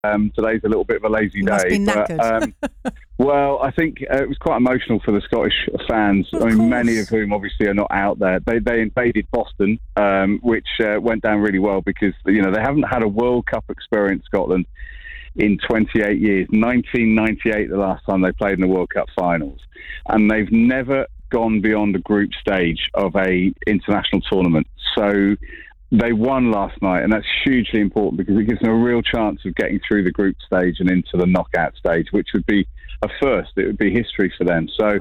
Today's a little bit of a lazy You day. must be knackered. Well, I think it was quite emotional for the Scottish fans. Of I mean, course. many of whom obviously are not out there. They invaded Boston, which went down really well because they haven't had a World Cup experience, Scotland, in 28 years. 1998, the last time they played in the World Cup finals, and they've never gone beyond the group stage of a international tournament. So they won last night, and that's hugely important because it gives them a real chance of getting through the group stage and into the knockout stage, which would be a first. It would be history for them. So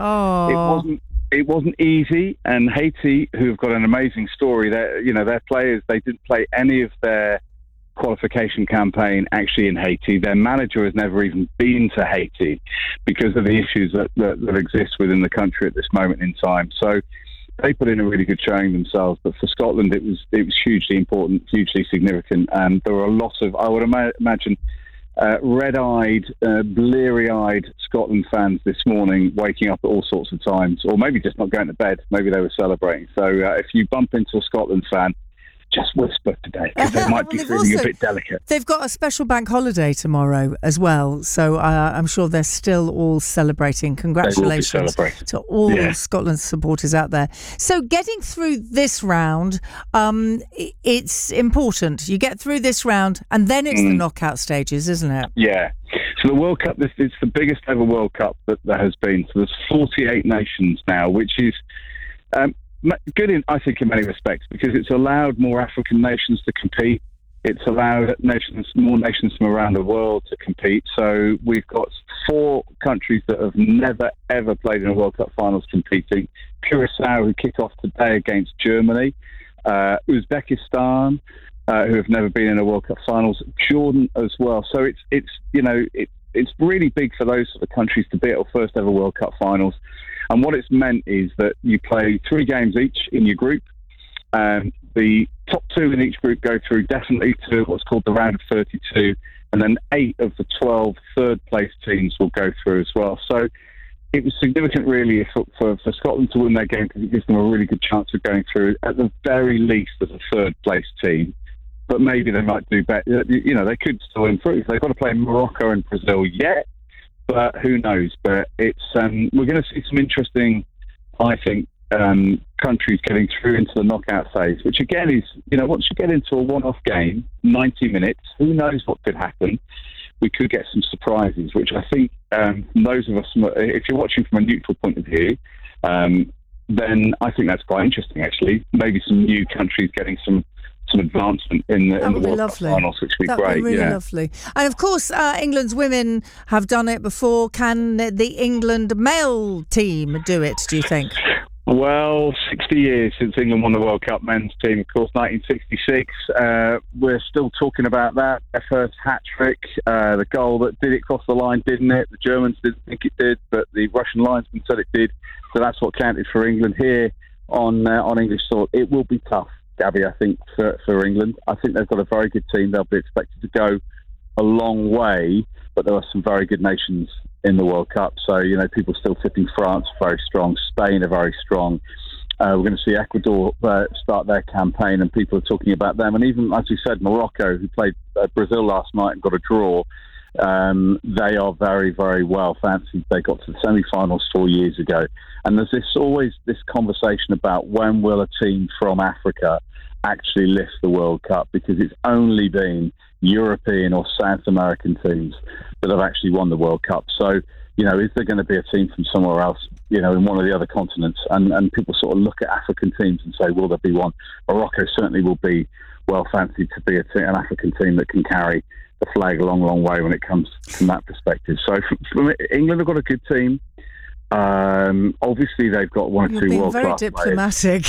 it wasn't easy, and Haiti, who have got an amazing story, their players, they didn't play any of their qualification campaign actually in Haiti. Their manager has never even been to Haiti because of the issues that exist within the country at this moment in time. So they put in a really good showing themselves, but for Scotland it was hugely important, hugely significant, and there were a lot of, I would imagine, red-eyed, bleary-eyed Scotland fans this morning waking up at all sorts of times, or maybe just not going to bed. Maybe they were celebrating. So if you bump into a Scotland fan, just whisper today, because they might be feeling a bit delicate. They've got a special bank holiday tomorrow as well, so I'm sure they're still all celebrating. Congratulations to all Scotland supporters out there. So getting through this round, it's important. You get through this round, and then it's the knockout stages, isn't it? Yeah. So the World Cup, it's the biggest ever World Cup that there has been. So there's 48 nations now, which is good, I think, in many respects, because it's allowed more African nations to compete. It's allowed more nations from around the world to compete. So we've got 4 countries that have never, ever played in a World Cup finals competing. Curacao, who kick off today against Germany. Uzbekistan, who have never been in a World Cup finals. Jordan as well. So it's really big for those sort of countries to be at a first ever World Cup finals. And what it's meant is that you play 3 games each in your group. The top 2 in each group go through definitely to what's called the round of 32. And then 8 of the 12 third-place teams will go through as well. So it was significant, really, for Scotland to win their game, because it gives them a really good chance of going through, at the very least, as a third-place team. But maybe they might do better. They could still improve. They've got to play Morocco and Brazil yet. But who knows? But it's we're going to see some interesting, I think, countries getting through into the knockout phase, which again is, once you get into a one-off game, 90 minutes, who knows what could happen? We could get some surprises, which I think those of us, if you're watching from a neutral point of view, then I think that's quite interesting, actually. Maybe some new countries getting some advancement in the World Cup finals, which would be great. That would be really lovely. And of course, England's women have done it before. Can the England male team do it, do you think? Well, 60 years since England won the World Cup men's team, of course, 1966. We're still talking about that. Their first hat-trick, the goal that did it cross the line, didn't it? The Germans didn't think it did, but the Russian linesman said it did. So that's what counted for England here on English soil. It will be tough, Gabby, I think, for England. I think they've got a very good team. They'll be expected to go a long way, but there are some very good nations in the World Cup. So, people still tipping France very strong. Spain are very strong. We're going to see Ecuador start their campaign, and people are talking about them. And even, as you said, Morocco, who played Brazil last night and got a draw, they are very, very well fancied. They got to the semi-finals 4 years ago. And there's always this conversation about when will a team from Africa actually lift the World Cup, because it's only been European or South American teams that have actually won the World Cup. So, is there going to be a team from somewhere else, in one of the other continents? And people sort of look at African teams and say, will there be one? Morocco certainly will be well fancied to be an African team that can carry the flag a long, long way when it comes from that perspective. So England have got a good team. Obviously, they've got one or two world-class players. Very diplomatic.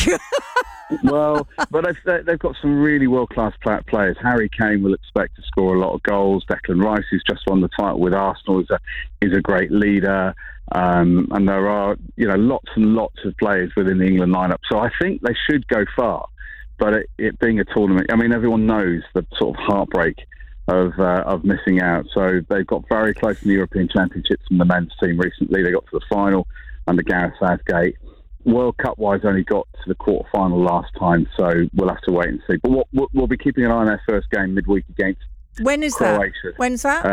Well, but they've got some really world-class players. Harry Kane will expect to score a lot of goals. Declan Rice, who's just won the title with Arsenal, is a great leader. And there are, lots and lots of players within the England lineup. So I think they should go far. But it being a tournament, everyone knows the sort of heartbreak of missing out. So they've got very close in the European Championships in the men's team recently. They got to the final under Gareth Southgate. World Cup-wise, only got to the quarter-final last time, so we'll have to wait and see. But we'll be keeping an eye on their first game midweek against When is Croatia. that? When's that?